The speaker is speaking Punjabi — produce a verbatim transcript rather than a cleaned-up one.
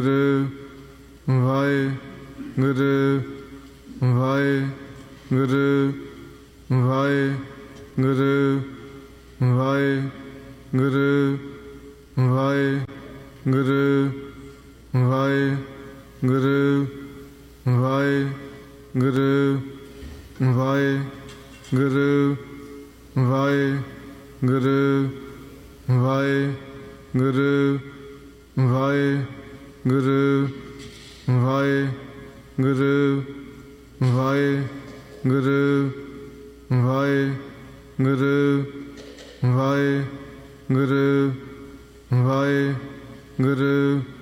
ਵਾਹਿਗੁਰੂ ਵਾਹਿਗੁਰੂ ਵਾਹਿਗੁਰੂ ਵਾਹਿਗੁਰੂ ਵਾਹਿਗੁਰੂ ਵਾਹਿਗੁਰੂ ਵਾਹਿਗੁਰੂ ਵਾਹਿਗੁਰੂ ਵਾਹਿਗੁਰੂ ਵਾਹਿਗੁਰੂ ਵਾਹਿਗੁਰੂ ਵਾਹਿਗੁਰੂ ਵਾਹਿਗੁਰੂ ਵਾਹਿਗੁਰੂ ਵਾਹਿਗੁਰੂ ਵਾਹਿਗੁਰੂ